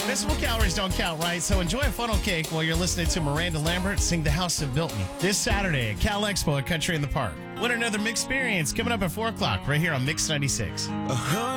Visible calories don't count, right? So enjoy a funnel cake while you're listening to Miranda Lambert sing The House That Built Me this Saturday at Cal Expo at Country in the Park. Win another Mix experience coming up at 4 o'clock right here on Mix 96.